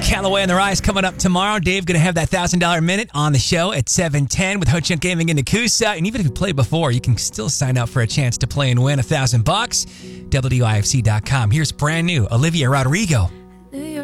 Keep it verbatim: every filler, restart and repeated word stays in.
Callaway and the Rise coming up tomorrow. Dave going to have that one thousand dollars minute on the show at seven ten with Ho Chunk Gaming in Nakusa. And even if you played before, you can still sign up for a chance to play and win one thousand bucks. W W I F C dot com. Here's brand new Olivia Rodrigo.